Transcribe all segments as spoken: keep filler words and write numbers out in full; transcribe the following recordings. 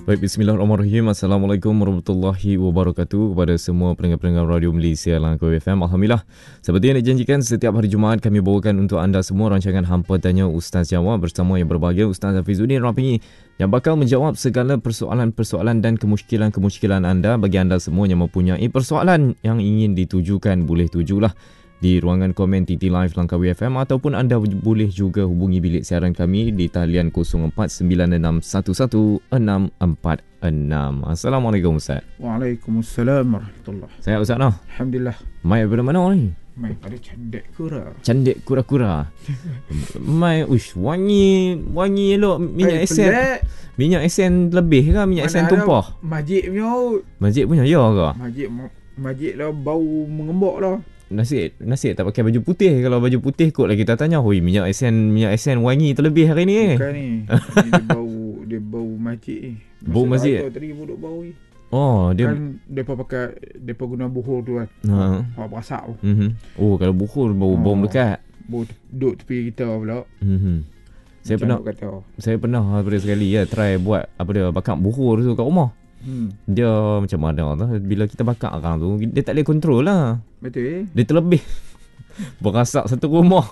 Baik, bismillahirrahmanirrahim. Assalamualaikum warahmatullahi wabarakatuh kepada semua pendengar-pendengar Radio Malaysia Langkawi F M. Alhamdulillah, seperti yang dijanjikan, setiap hari Jumaat kami bawakan untuk anda semua rancangan Hampa Tanya Ustaz Jawab bersama yang berbahagia Ustaz Hafizuddin Rafi'i yang bakal menjawab segala persoalan-persoalan dan kemusykilan-kemusykilan anda. Bagi anda semua yang mempunyai persoalan yang ingin ditujukan, boleh tujulah di ruangan komen T T Live Langkawi F M, ataupun anda boleh juga hubungi bilik siaran kami di talian kosong empat sembilan enam satu satu enam empat enam. Assalamualaikum Ustaz. Waalaikumsalam warahmatullahi. Saya Ustaz noh. Alhamdulillah. Mai daripada mana ni? Mai pada Candek Kura. Candek Kura-Kura. Mai uish wangi wangi elok minyak Eh, esen. pelik. Minyak esen lebih ke minyak esen Mana ada tumpah? Majik punya. Masjid punya ya ke? Majik majik lah bau mengembok lah. Nasib, nasib tak pakai baju putih. Kalau baju putih kot lah kita tanya, "Hoi, minyak esen minyak esen wangi terlebih hari ni." Bukan ni. Ni dia bau dia bau majik ni. Bau masjid? Tadi buduk bau ni. Oh, dia Kan depa pakai depa guna buhur tu kan. Ha. Hak berasak tu. Mhm. Oh, kalau buhur bau bau Oh. melekat. Bau duduk tepi kita pula. Mhm. Saya Macam pernah nak kata. saya pernah pada sekali ya try buat apa dia bakar buhur tu kat rumah. Hmm. Dia macam mana tu bila kita bakar kan tu dia tak boleh kontrol lah. Betul eh? Dia terlebih berasak satu rumah.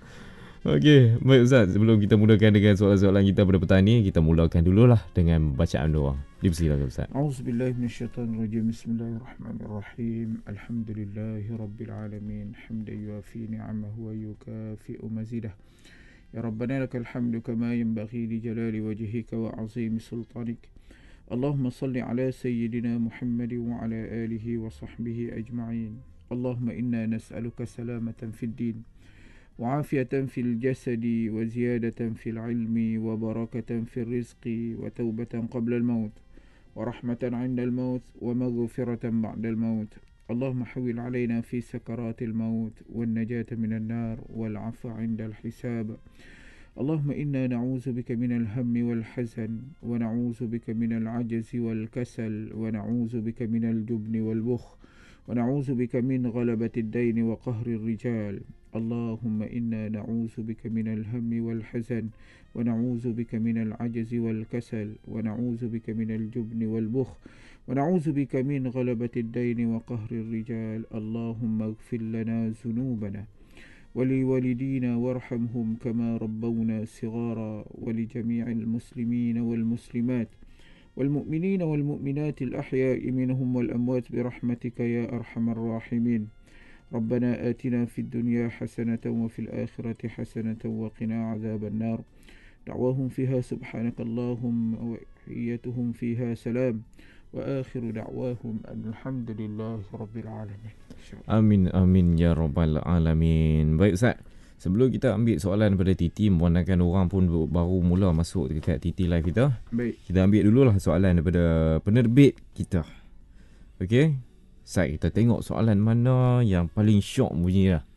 Okey, baik Ustaz, sebelum kita mulakan dengan soalan-soalan kita pada petang ni, kita mulakan dululah dengan bacaan doa. Dipersilakan Ustaz. A'udzubillahi minasyaitonirrajim. Bismillahirrahmanirrahim. Alhamdulillahi rabbil alamin. Hamdan yuafi ni'amahu wa yukafi'u mazidah. Ya Rabbana lakal hamdu kama yanbaghi li jalali wajhika wa 'azimi sultanik. Allahumma salli ala sayyidina Muhammad wa ala alihi wa sahbihi ajma'in. Allahumma inna nas'aluka salamatan fid din wa 'afiyatan fil jasadi wa ziyadatan fil ilmi wa barakatan fil rizqi wa taubatan qabla al maut wa rahmatan 'inda al maut wa maghfiratan ba'da al maut. Allahumma hawwil 'alaina fi sakaratil maut wan najata minan nar wal 'afwa 'inda al hisab. اللهم إنا نعوذ بك من الهم والحزن ونعوذ بك من العجز والكسل ونعوذ بك من الجبن والبخل ونعوذ بك من غلبة الدين وقهر الرجال. اللهم إنا نعوذ بك من الهم والحزن ونعوذ بك من العجز والكسل ونعوذ بك من الجبن والبخل ونعوذ بك من غلبة الدين وقهر الرجال. اللهم اغفر لنا ذنوبنا ولوالدينا وارحمهم كما ربونا صغارا ولجميع المسلمين والمسلمات والمؤمنين والمؤمنات الأحياء منهم والأموات برحمتك يا أرحم الراحمين. ربنا آتنا في الدنيا حسنة وفي الآخرة حسنة وقنا عذاب النار. دعواهم فيها سبحانك اللهم وتحيتهم فيها سلام وآخر دعواهم أن الحمد لله رب العالمين. Amin amin ya rabbal alamin. Baik Ustaz, sebelum kita ambil soalan daripada Titi, memandangkan orang pun baru mula masuk dekat Titi Live kita. Baik. Kita ambil dululah soalan daripada penerbit kita. Okey. Ustaz, kita tengok soalan mana yang paling syok bunyi lah.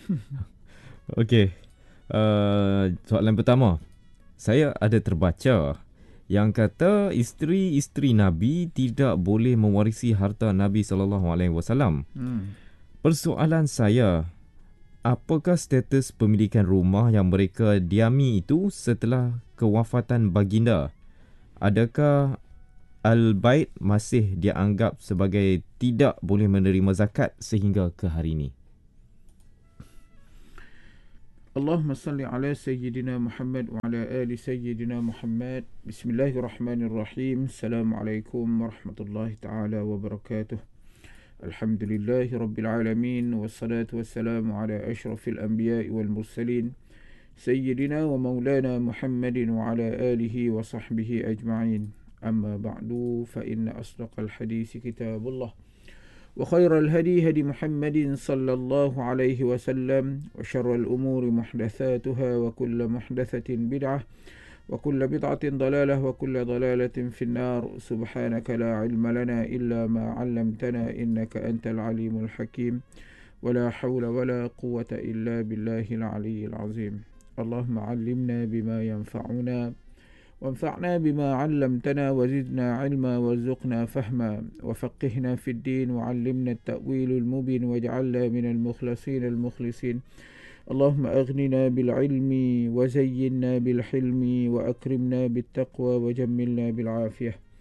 Okey. Uh, soalan pertama. Saya ada terbaca yang kata isteri-isteri Nabi tidak boleh mewarisi harta Nabi sallallahu alaihi wasallam. Hmm. Persoalan saya, apakah status pemilikan rumah yang mereka diami itu setelah kewafatan baginda? Adakah Al-Bait masih dianggap sebagai tidak boleh menerima zakat sehingga ke hari ini? اللهم صل على سيدنا محمد وعلى آل سيدنا محمد. بسم الله الرحمن الرحيم. السلام عليكم ورحمة الله تعالى وبركاته. الحمد لله رب العالمين والصلاة والسلام على أشرف الأنبياء والمرسلين سيدنا ومولانا محمد وعلى آله وصحبه أجمعين. أما بعد فإن أصدق الحديث كتاب الله وخير الهدي هدي محمد صلى الله عليه وسلم وشر الأمور محدثاتها وكل محدثة بدعة وكل بدعة ضلالة وكل ضلالة في النار. سبحانك لا علم لنا إلا ما علمتنا إنك أنت العليم الحكيم ولا حول ولا قوة إلا بالله العلي العظيم. اللهم علمنا بما ينفعنا وانفعنا بما علمتنا وزدنا علما وارزقنا فهما وفقهنا في الدين وعلمنا التأويل المبين واجعلنا من المخلصين المخلصين. اللهم أغننا بالعلم وزينا بالحلم وأكرمنا بالتقوى وجملنا بالعافية.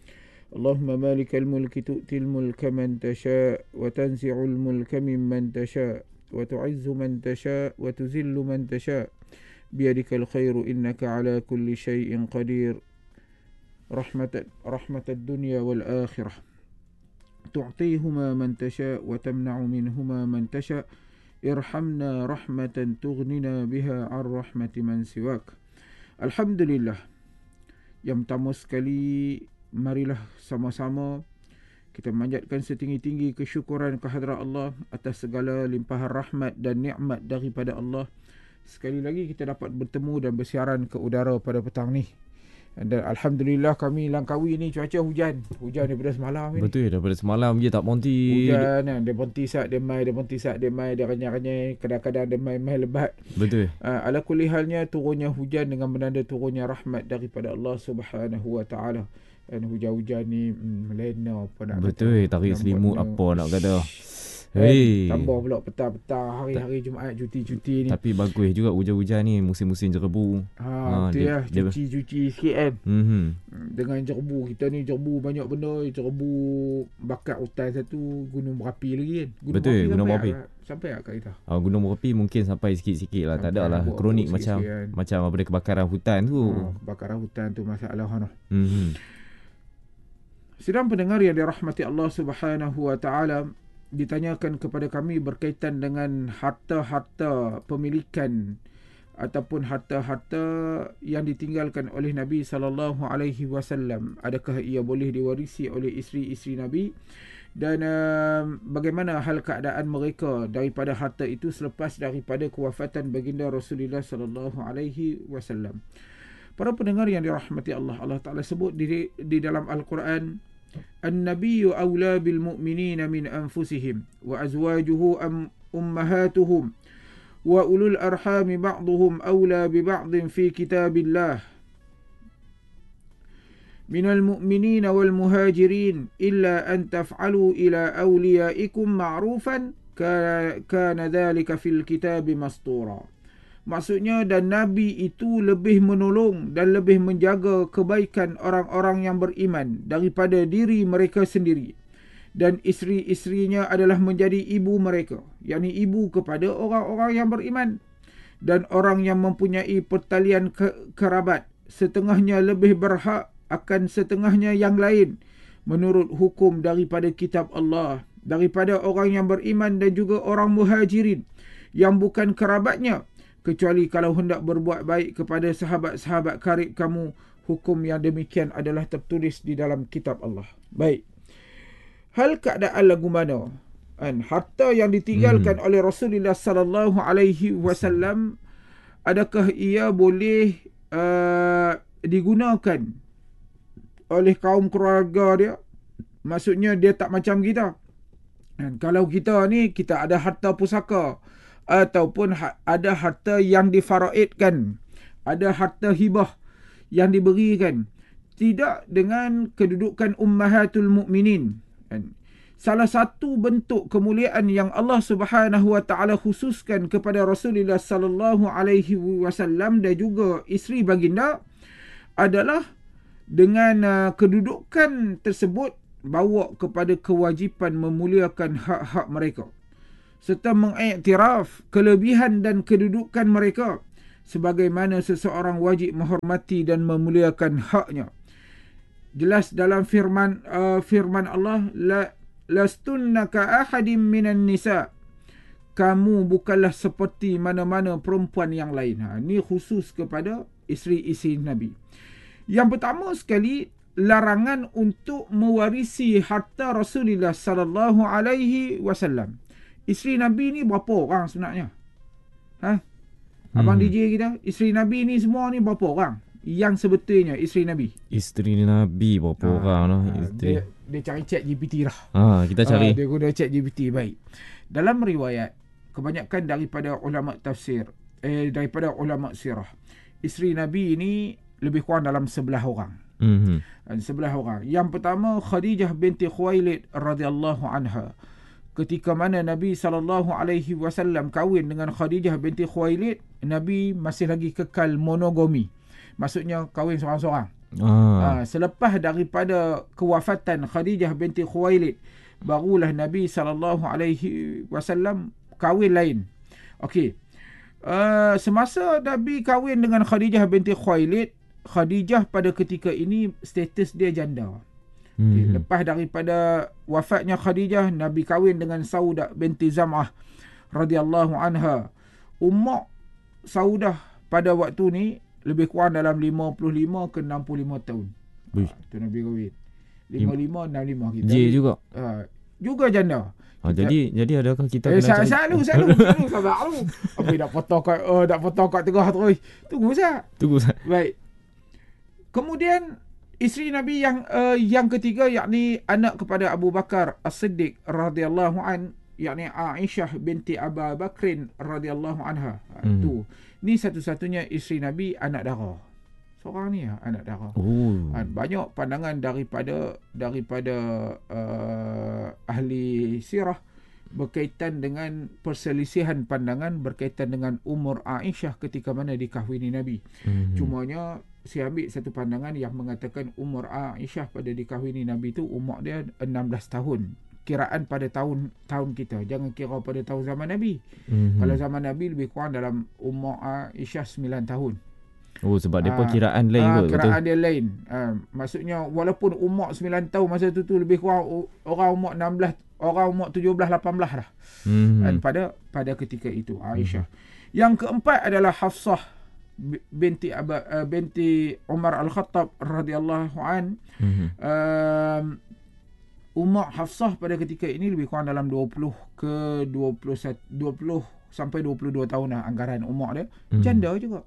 Allahumma malikal mulki tu'til mulka man tasha' wa tanzi'ul mulka mimman tasha' wa tu'izzu man tasha' wa tuzillu man tasha' biyadikal khairu innaka ala kulli syai'in qadir rahmat rahmatad dunya wal akhirah tu'tihuma man tasha' wa tamna'u minhuma man tasha' irhamna rahmatan tughnina biha ar rahmati man siwak. Alhamdulillah. Yang pertama sekali, marilah sama-sama kita memanjatkan setinggi-tinggi kesyukuran kehadrat Allah atas segala limpahan rahmat dan nikmat daripada Allah. Sekali lagi kita dapat bertemu dan bersiaran ke udara pada petang ni. Dan Alhamdulillah kami Langkawi ni cuaca hujan. Hujan daripada semalam ni. Betul, daripada semalam je tak berhenti. Hujan kan. Dia berhenti saat dia mai, dia berhenti saat dia mai, dia renyai-renyai. Kadang-kadang dia mai-mai lebat. Betul. Uh, ala kulli halnya turunnya hujan dengan menanda turunnya rahmat daripada Allah Subhanahu Wa Taala. Dan hujan-hujan ni hmm, melena apa nak betul, kata. Tarik selimut apa nak kata. Hei. Tambah pula petang-petang hari-hari Jumaat cuti-cuti ni. Tapi bagus juga hujan-hujan ni, musim-musim jerebu. Ha, ha dia, lah cuci-cuci sikit kan. Mm-hmm. Dengan jerebu kita ni, jerebu banyak benda. Jerebu bakat hutan satu, gunung berapi lagi kan. Gunung betul, berapi gunung berapi. Sampai tak kat kita? Ha, gunung berapi mungkin sampai sikit-sikit lah. Tak ada lah kronik macam kan. Macam apa kebakaran hutan tu. Ha, kebakaran hutan tu masalah kan. Mm-hmm. Sidang pendengar yang dirahmati Allah Subhanahu Wa Taala, ditanyakan kepada kami berkaitan dengan harta-harta pemilikan ataupun harta-harta yang ditinggalkan oleh Nabi sallallahu alaihi wasallam. Adakah ia boleh diwarisi oleh isteri-isteri Nabi, dan uh, bagaimana hal keadaan mereka daripada harta itu selepas daripada kewafatan baginda Rasulullah sallallahu alaihi wasallam. Para pendengar yang dirahmati Allah, Allah Taala sebut di, di dalam Al-Quran, An-nabiyyu awla bil mu'minina min anfusihim wa azwajuhu am ummahatuhum wa ulul arhami ba'duhum awla bi ba'din fi kitabillah minal mu'minina wal muhajirin illa an taf'alu ila awliyaikum ma'rufan kana dhalika fil kitabi mastura. Maksudnya, dan Nabi itu lebih menolong dan lebih menjaga kebaikan orang-orang yang beriman daripada diri mereka sendiri. Dan isteri-isterinya adalah menjadi ibu mereka, yakni ibu kepada orang-orang yang beriman. Dan orang yang mempunyai pertalian ke- kerabat, setengahnya lebih berhak akan setengahnya yang lain, menurut hukum daripada kitab Allah, daripada orang yang beriman dan juga orang muhajirin yang bukan kerabatnya, kecuali kalau hendak berbuat baik kepada sahabat-sahabat karib kamu. Hukum yang demikian adalah tertulis di dalam kitab Allah. Baik. Hal keadaan lagu mana? Kan, harta yang ditinggalkan hmm. oleh Rasulullah sallallahu alaihi wasallam, adakah ia boleh uh, digunakan oleh kaum keluarga dia? Maksudnya dia tak macam kita. Kan, kalau kita ni, kita ada harta pusaka, ataupun ada harta yang difaraidkan, ada harta hibah yang diberikan, tidak dengan kedudukan ummahatul mukminin. Salah satu bentuk kemuliaan yang Allah Subhanahu Wa Taala khususkan kepada Rasulullah sallallahu alaihi wasallam dan juga isteri baginda adalah dengan uh, kedudukan tersebut bawa kepada kewajipan memuliakan hak-hak mereka, serta mengiktiraf kelebihan dan kedudukan mereka sebagaimana seseorang wajib menghormati dan memuliakan haknya. Jelas dalam firman uh, firman Allah, la lastunna ka ahadin minan nisa, kamu bukanlah seperti mana-mana perempuan yang lain. Ha, ini khusus kepada isteri-isteri Nabi. Yang pertama sekali, larangan untuk mewarisi harta Rasulullah sallallahu alaihi wasallam. Isteri Nabi ni berapa orang sebenarnya? Ha? Abang hmm. D J kita, isteri Nabi ni semua ni berapa orang? Yang sebetulnya isteri Nabi. Isteri Nabi berapa ha, orang lah? Dia, dia cari chat G P T lah. Ha, kita cari. Ha, dia guna chat G P T. Baik. Dalam riwayat, kebanyakan daripada ulama tafsir, eh daripada ulama sirah, isteri Nabi ni lebih kurang dalam sebelah orang. Mm-hmm. Sebelah orang. Yang pertama, Khadijah binti Khuwailid radhiyallahu anha. Ketika mana Nabi sallallahu alaihi wasallam kahwin dengan Khadijah binti Khuwailid, Nabi masih lagi kekal monogami. Maksudnya kahwin seorang-seorang. Ha, Ah. selepas daripada kewafatan Khadijah binti Khuwailid, barulah Nabi sallallahu alaihi wasallam kahwin lain. Okey. Uh, semasa Nabi kahwin dengan Khadijah binti Khuwailid, Khadijah pada ketika ini status dia janda. Hmm. Okay, lepas daripada wafatnya Khadijah, Nabi kahwin dengan Saudah binti Zam'ah radhiyallahu anha. Umur Saudah pada waktu ni lebih kurang dalam lima puluh lima ke enam puluh lima tahun. Uish. Ha, tu Nabi kahwin. lima puluh lima enam puluh lima kita. J juga. Ha, juga janda. Ha, jadi jadi adakah kita Eh, kena selalu, cari selalu, selalu, selalu, sabar lu. Apa nak potong kat, uh, nak potong kat tengah tu. Tunggu Ustaz. Tunggu Ustaz. Baik. Kemudian isteri Nabi yang uh, yang ketiga, yakni anak kepada Abu Bakar As-Siddiq radhiyallahu an, yakni Aisyah binti Abu Bakrin radhiyallahu anha. Hmm. Tu. Ni satu-satunya isteri Nabi anak dara. Seorang ni anak dara. Oh. Banyak pandangan daripada daripada uh, ahli sirah berkaitan dengan perselisihan pandangan berkaitan dengan umur Aisyah ketika mana dikahwini Nabi. Hmm. Cumanya saya ambil satu pandangan yang mengatakan umur Aisyah pada dikahwini Nabi tu umur dia enam belas tahun. Kiraan pada tahun tahun kita. Jangan kira pada tahun zaman Nabi. Hmm. Kalau zaman Nabi lebih kurang dalam umur Aisyah sembilan tahun. Oh, sebab depa Ah, kiraan lain ah, kot, kiraan betul. dia lain. Ah, maksudnya walaupun umur sembilan tahun masa tu tu lebih kurang orang umur enam belas, orang umur tujuh belas lapan belas dah. Hmm. Dan pada pada ketika itu Aisyah. Hmm. Yang keempat adalah Hafsah binti Aba, uh, binti Umar Al-Khattab radhiyallahu an. Hmm. Um, umur Hafsah pada ketika ini lebih kurang dalam dua puluh ke dua puluh satu, dua puluh sampai dua puluh dua tahun lah anggaran umur dia. Hmm. Janda juga.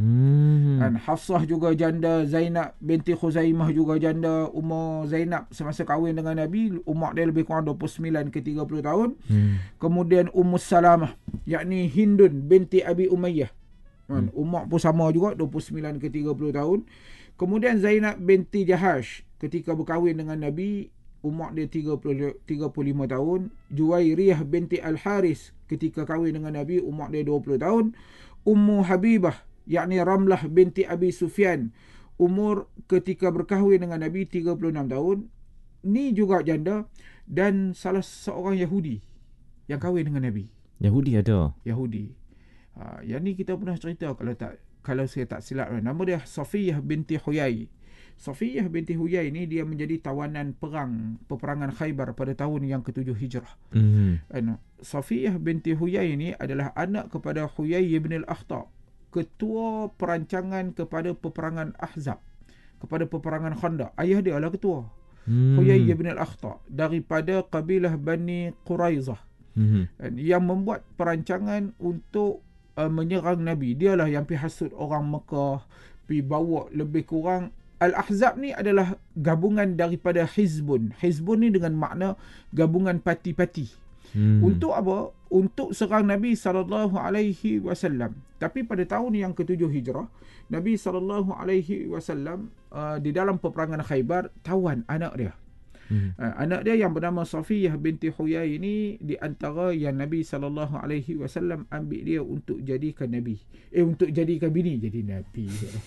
Hmm. Dan Hafsah juga janda, Zainab binti Khuzaimah juga janda. Umur Zainab semasa kahwin dengan Nabi umur dia lebih kurang dua puluh sembilan ke tiga puluh tahun. Hmm. Kemudian Ummu Salamah, yakni Hindun binti Abi Umayyah. Hmm. Umur pun sama juga dua puluh sembilan ke tiga puluh tahun. Kemudian Zainab binti Jahash ketika berkahwin dengan Nabi umur dia tiga puluh, tiga puluh lima tahun. Juwairiyah binti Al-Haris ketika kahwin dengan Nabi umur dia dua puluh tahun. Ummu Habibah yakni Ramlah binti Abi Sufyan umur ketika berkahwin dengan Nabi tiga puluh enam tahun. Ni juga janda dan salah seorang Yahudi yang kahwin dengan Nabi. Yahudi ada. Yahudi. Ha, yang ni kita pernah cerita kalau tak kalau saya tak silap, nama dia Safiyah binti Huyai. Safiyah binti Huyai ni dia menjadi tawanan perang peperangan Khaybar pada tahun yang ketujuh Hijrah. Mm-hmm. Safiyah binti Huyai ni adalah anak kepada Huyai ibn al-Akhtab, ketua perancangan kepada peperangan Ahzab, kepada peperangan Khandaq. Ayah dia adalah ketua. Hmm. Huyai ibn al-Akhtab daripada kabilah Bani Quraizah. Hmm. Yang membuat perancangan untuk uh, menyerang Nabi. Dialah yang pergi hasut orang Mekah, pergi bawa lebih kurang. Al-Ahzab ni adalah gabungan daripada Hizbun. Hizbun ni dengan makna gabungan parti-parti. Hmm. Untuk apa? Untuk serang Nabi sallallahu alaihi wasallam. Tapi pada tahun yang ketujuh Hijrah, Nabi sallallahu alaihi wasallam uh, di dalam peperangan Khaybar tawan anak dia. Hmm. Uh, anak dia yang bernama Safiyah binti Huyai ini di antara yang Nabi sallallahu alaihi wasallam ambil dia untuk jadikan nabi. Eh untuk jadikan bini jadi nabi.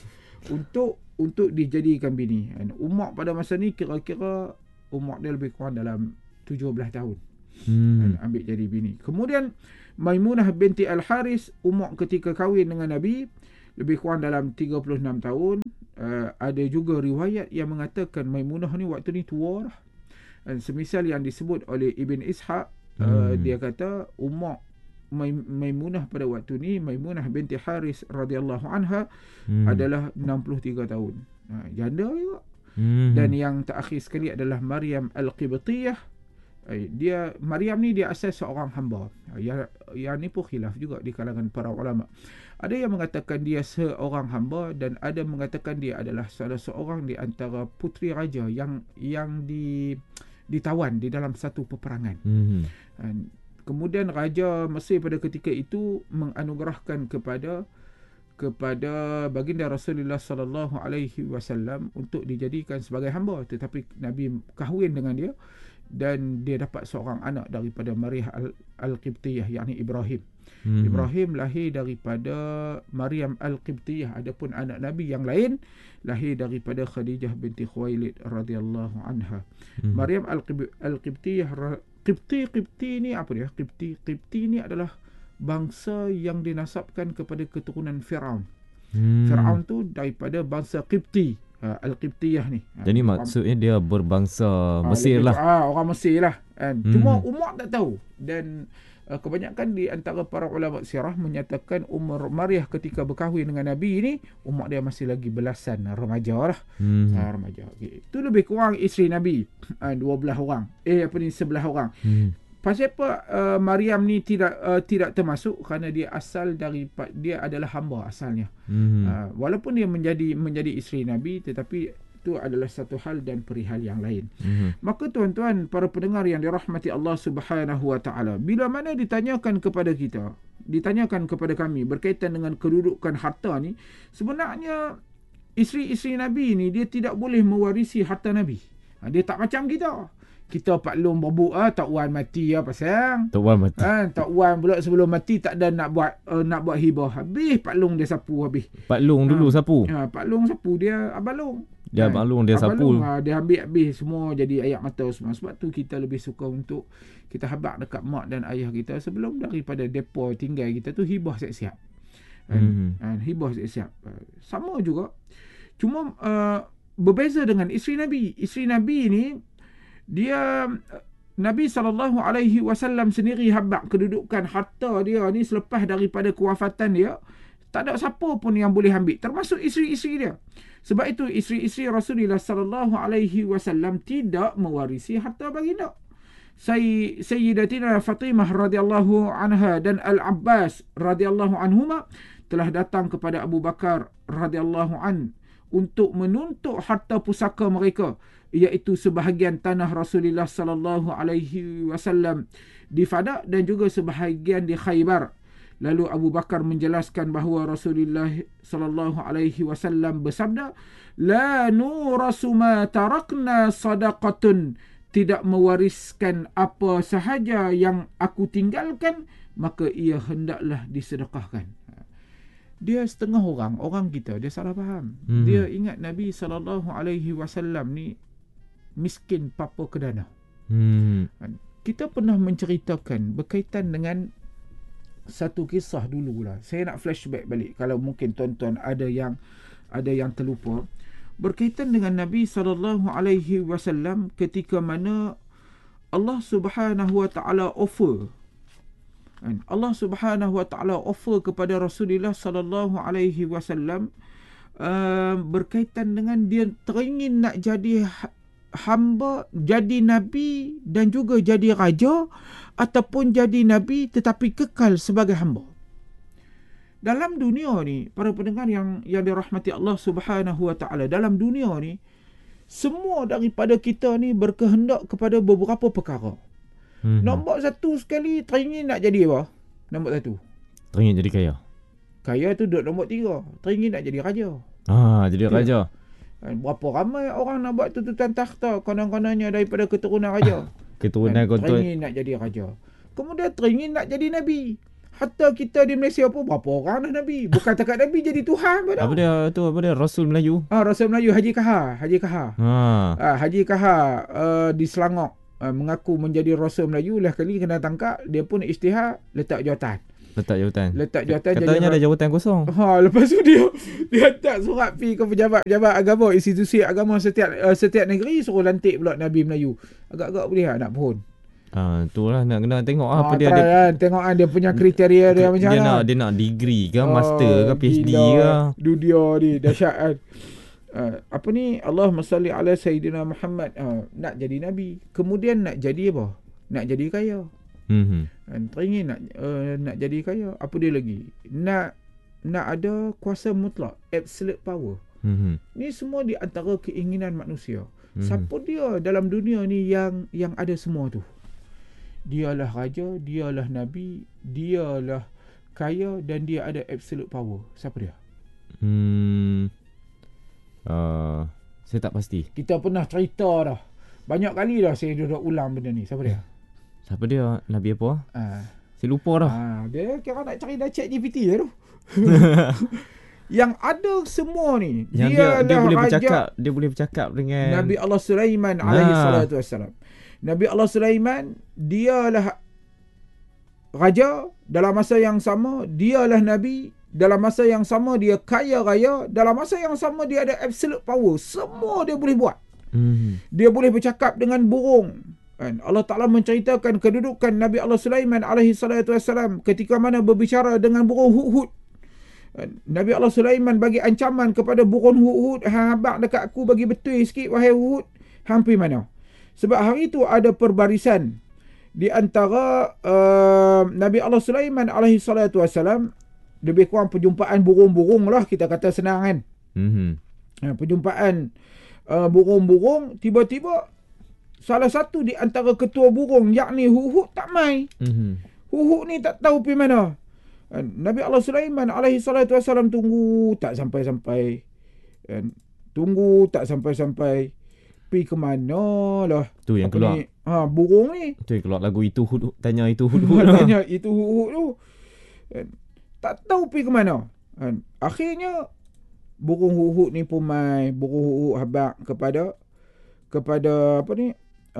untuk untuk dijadikan bini. Dan umur pada masa ni kira-kira umur dia lebih kurang dalam tujuh belas tahun. Hmm. Ambil jadi bini. Kemudian Maimunah binti Al-Haris umur ketika kahwin dengan Nabi lebih kurang dalam tiga puluh enam tahun. Uh, ada juga riwayat yang mengatakan Maimunah ni waktu ni tua dah. Dan semisal yang disebut oleh Ibn Ishaq, hmm. uh, dia kata umur Maimunah pada waktu ni, Maimunah binti Haris radhiyallahu anha hmm. adalah enam puluh tiga tahun. Uh, janda juga. Hmm. Dan yang terakhir sekali adalah Maryam Al-Qibtiyah. Dia Maryam ni dia asal seorang hamba. Yang, yang ni pun khilaf juga di kalangan para ulama. Ada yang mengatakan dia seorang hamba dan ada mengatakan dia adalah salah seorang di antara puteri raja yang yang di ditawan di dalam satu peperangan. Mm-hmm. Dan kemudian raja Mesir pada ketika itu menganugerahkan kepada kepada baginda Rasulullah sallallahu alaihi wasallam untuk dijadikan sebagai hamba, tetapi Nabi kahwin dengan dia dan dia dapat seorang anak daripada Maryam Al-Qibtiyah, yakni Ibrahim. Hmm. Ibrahim lahir daripada Maryam Al-Qibtiyah. Adapun anak Nabi yang lain lahir daripada Khadijah binti Khuwailid radhiyallahu anha. Hmm. Maryam Al-Qibtiyah, Qibti Qibti ni apa dia? Qibti Qibti ni adalah bangsa yang dinasabkan kepada keturunan Firaun. Hmm. Firaun tu daripada bangsa Qibti. Uh, Al-Qibtiyah ni. Jadi uh, maksudnya dia berbangsa Mesir uh, lah. Ah, orang Mesir lah. Kan? Hmm. Cuma umat tak tahu. Dan uh, kebanyakan di antara para ulama sirah menyatakan umur Maryam ketika berkahwin dengan Nabi ni, umur dia masih lagi belasan, remaja lah. Hmm. Uh, remaja. Okay. Itu lebih kurang isteri Nabi. Uh, dua belas orang. Eh apa ni, sebelah orang. Hmm. Pasal apa uh, Maryam ni tidak uh, tidak termasuk kerana dia asal dari dia adalah hamba asalnya. Hmm. Uh, walaupun dia menjadi menjadi isteri Nabi, tetapi itu adalah satu hal dan perihal yang lain. Hmm. Maka tuan-tuan para pendengar yang dirahmati Allah Subhanahu wa taala, bila mana ditanyakan kepada kita, ditanyakan kepada kami berkaitan dengan kedudukan harta ni, sebenarnya isteri-isteri Nabi ni dia tidak boleh mewarisi harta Nabi. Uh, dia tak macam kita. Kita Pak Long berbuk ah tak wan mati ah pasang. Tak wan mati. Ha, tak wan pula sebelum mati tak ada nak buat uh, nak buat hibah. Habis Pak Long dia sapu habis. Pak Long dulu ha. sapu. Ha, Pak Long sapu dia Abang Long. Dia Abang Long dia Abang sapu. Long, ha, dia ambil habis semua jadi air mata semua. Sebab tu kita lebih suka untuk kita habaq dekat mak dan ayah kita sebelum daripada depa tinggal kita tu hibah siap-siap. Hmm. Ha, hibah siap-siap. Sama juga. Cuma uh, berbeza dengan isteri Nabi. Isteri Nabi ni dia Nabi sallallahu alaihi wasallam sendiri habaq kedudukan harta dia ni selepas daripada kewafatan dia, tak ada siapa pun yang boleh ambil, termasuk isteri-isteri dia. Sebab itu isteri-isteri Rasulullah sallallahu alaihi wasallam tidak mewarisi harta baginda. Say, Sayyidatina Fatimah radhiyallahu anha dan Al-Abbas radhiyallahu anhuma telah datang kepada Abu Bakar radhiyallahu an untuk menuntut harta pusaka mereka, iaitu sebahagian tanah Rasulullah sallallahu alaihi wasallam di Fadak dan juga sebahagian di Khaybar. Lalu Abu Bakar menjelaskan bahawa Rasulullah sallallahu alaihi wasallam bersabda, la nurasu ma tarakna sadaqatun, tidak mewariskan apa sahaja yang aku tinggalkan, maka ia hendaklah disedekahkan. Dia setengah orang, orang kita dia salah faham. Hmm. Dia ingat Nabi sallallahu alaihi wasallam ni miskin papa kedana. Hmm. Kita pernah menceritakan berkaitan dengan satu kisah dululah. Saya nak flashback balik kalau mungkin tuan-tuan ada yang ada yang terlupa berkaitan dengan Nabi sallallahu alaihi wasallam ketika mana Allah Subhanahu wa taala offer Allah Subhanahu wa taala offer kepada Rasulullah sallallahu alaihi wasallam uh, berkaitan dengan dia teringin nak jadi hamba, jadi nabi dan juga jadi raja, ataupun jadi nabi tetapi kekal sebagai hamba. Dalam dunia ni, para pendengar yang yang dirahmati Allah Subhanahu wa taala, dalam dunia ni semua daripada kita ni berkehendak kepada beberapa perkara. Hmm. Nombor satu sekali teringin nak jadi apa? Nombor satu. Teringin jadi kaya. Kaya tu duduk nombor tiga. Teringin nak jadi raja. Ah, jadi raja. Berapa ramai orang nak buat tuntutan takhta konon-kononnya daripada keturunan raja. Keturunan konon. Teringin nak jadi raja. Kemudian teringin nak jadi nabi. Hatta kita di Malaysia pun berapa orang dah nabi. Bukan takat nabi jadi Tuhan pun. Apa dia tu? Apa dia? Rasul Melayu. Ah, Rasul Melayu Haji Kahar, Haji Kahar. Ha. Ah, Haji Kahar uh, di Selangor. Uh, mengaku menjadi Rasul Melayu, lah kali kena tangkap, dia pun isytihar letak jawatan. Letak jawatan. Letak jawatan. Katanya ada jawatan kosong. Ha, lepas tu dia dia hantar surat pi ke pejabat-pejabat agama, institusi agama setiap uh, setiap negeri, suruh lantik pula Nabi Melayu. Agak-agak boleh tak nak pun. Ah, itulah nak kena tengok ha, apa dia ada. Kan, tengok ah dia punya kriteria dia, dia macam mana. Dia lah. nak dia nak degree ke, master ke, PhD ke. Dunia ni dahsyat kan. Uh, apa ni, Allahumma salli ala Sayyidina Muhammad, uh, nak jadi Nabi, kemudian nak jadi apa? Nak jadi kaya. Mm-hmm. uh, teringin nak uh, nak jadi kaya. Apa dia lagi? Nak nak ada kuasa mutlak, absolute power. Mm-hmm. Ni semua di antara keinginan manusia. Mm-hmm. Siapa dia dalam dunia ni yang yang ada semua tu? Dialah raja, dialah Nabi, dialah kaya dan dia ada absolute power. Siapa dia? Hmm... Uh, saya tak pasti. Kita pernah cerita dah Banyak kali dah saya duduk ulang benda ni. Siapa dia? Siapa dia? Nabi apa? Ah. Saya lupa dah. Ah, dia kira nak cari dah chat G P T je tu. Yang ada semua ni, Yang dia dia boleh bercakap, dia boleh bercakap dengan Nabi Allah Sulaiman nah. alaihi salatu wassalam. Nabi Allah Sulaiman dialah raja, dalam masa yang sama dialah nabi, dalam masa yang sama dia kaya raya, dalam masa yang sama dia ada absolute power. Semua dia boleh buat. Hmm. Dia boleh bercakap dengan burung. Kan? Allah Ta'ala menceritakan kedudukan Nabi Allah Sulaiman alaihi salatu wassalam ketika mana berbicara dengan burung hudhud. Nabi Allah Sulaiman bagi ancaman kepada burung hudhud, habaq dekat aku bagi betul sikit wahai hudhud, hampir mana. Sebab hari itu ada perbarisan di antara uh, Nabi Allah Sulaiman alaihi salatu wassalam, lebih kurang perjumpaan burung-burung lah, kita kata senang kan. Mm-hmm. Perjumpaan uh, burung-burung, tiba-tiba salah satu di antara ketua burung, yakni hudhud, tak mai. Mm-hmm. Hudhud ni tak tahu pergi mana. Nabi Allah Sulaiman alaihi salatu wassalam tunggu tak sampai-sampai. Tunggu tak sampai-sampai. Pergi ke mana lah. Tu yang keluar. Ni? Ha, burung ni. Tu yang keluar lagu itu hudhud, tanya itu hudhud. Tanya itu hudhud tu. Tak tahu pergi ke mana. Akhirnya burung hudhud ni pun mai, burung hudhud habaq kepada kepada apa ni?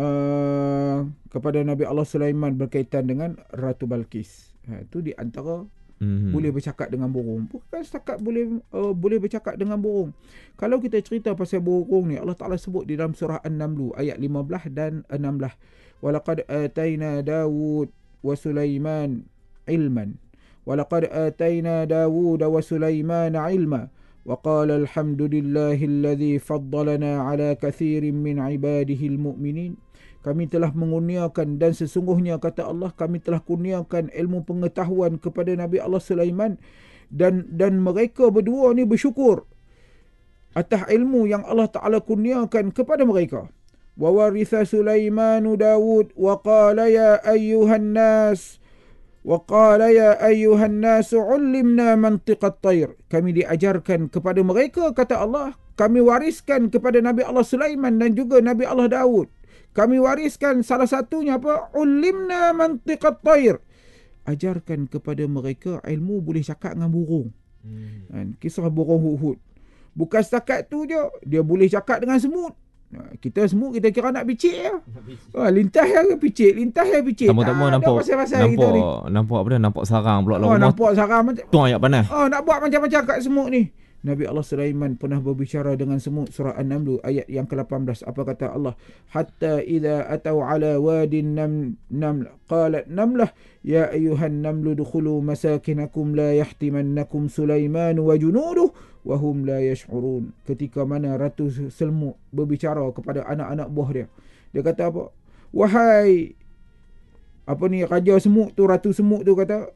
Uh, kepada Nabi Allah Sulaiman berkaitan dengan Ratu Balqis. Ha, itu di antara mm-hmm. boleh bercakap dengan burung. Bukan setakat boleh uh, boleh bercakap dengan burung. Kalau kita cerita pasal burung ni, Allah Ta'ala sebut di dalam surah An-Naml ayat lima belas dan enam belas. Walaqad atayna Dawud wa Sulaiman ilman. Walaqad atayna Dawud wa Sulaiman ilma. Wa qala alhamdulillahilladzi faddalana ala kathirin min ibadihil mu'minin. Kami telah mengurniakan, dan sesungguhnya kata Allah, kami telah kurniakan ilmu pengetahuan kepada Nabi Allah Sulaiman, dan dan mereka berdua ni bersyukur atas ilmu yang Allah Ta'ala kurniakan kepada mereka. Wa waritha Sulaimanu Dawud wa qala ya ayyuhan nas wa qala ya ayyuhan nas ullimna mantiqat tayr. Kami diajarkan kepada mereka, kata Allah, kami wariskan kepada Nabi Allah Sulaiman dan juga Nabi Allah Dawud. Kami wariskan salah satunya apa? Ulimna mantiqat tayr. Ajarkan kepada mereka ilmu boleh cakap dengan burung. Hmm. Kisah burung hudhud. Bukan setakat tu je, dia boleh cakap dengan semut. Kita semut kita kira nak bicik ya. Ha, lintas ya ke picik, lintas ya picik. Tama-tama nampak pasal-pasal nampak, kita ni. Nampak apa dah? Nampak sarang pula oh, nampak sarang macam tuang ayat panas. Oh, nak buat macam-macam kat semut ni. Nabi Allah Sulaiman pernah berbicara dengan semut, surah An-Naml ayat yang ke lapan belas. Apa kata Allah? Hatta idza atau ala wadin nam naml qalat namlah ya ayuhan namlu dukhulu masakinakum la yahtimannakum Sulaiman wa junuduh wa hum la yash'urun. Ketika mana ratu semut berbicara kepada anak-anak buah dia, dia kata apa? Wahai apa ni, raja semut tu, ratu semut tu kata,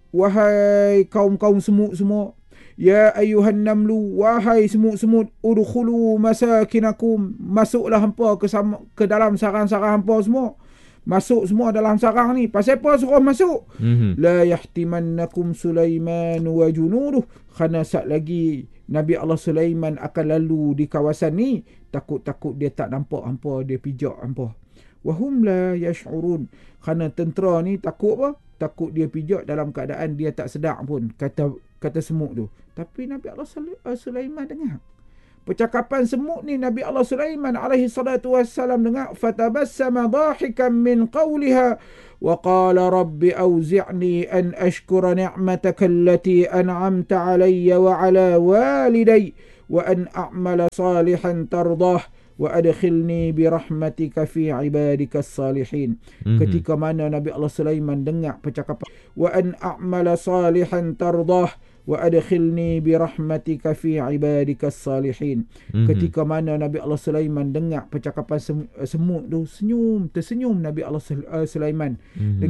wahai kaum-kaum semut semua, ya ayuhan namlu, wahai semut-semut, udkhulu masakinakum, masuklah hampa ke, sama, ke dalam sarang-sarang hampa semua. Masuk semua dalam sarang ni. Pasal apa suruh masuk? Mm-hmm. La yahtimannakum Sulaiman wa junuduh. Kerana sat lagi Nabi Allah Sulaiman akan lalu di kawasan ni, takut-takut dia tak nampak hampa, dia pijak hampa. Wahum la yash'urun. Kerana tentera ni takut apa? Takut dia pijak dalam keadaan dia tak sedar pun, kata kata semut tu. Tapi Nabi Allah Sulaiman dengar. Percakapan semut ni Nabi Allah Sulaiman alaihi salatu wassalam dengar. Fatabassama dahikan min qawliha wa qala rabbi awzi'ni an ashkura ni'mataka allati an'amta alayya wa ala waliday wa an a'mala salihan tardah wa adkhilni bi rahmatika fi ibadikas salihin. Mm-hmm. Ketika mana Nabi Allah Sulaiman dengar percakapan wa an a'mala salihan tardah wa adkhilni bi rahmatika fi ibadikas salihin. Mm-hmm. Ketika mana Nabi Allah Sulaiman dengar percakapan semut tu, senyum, tersenyum Nabi Allah Sulaiman. Mm-hmm.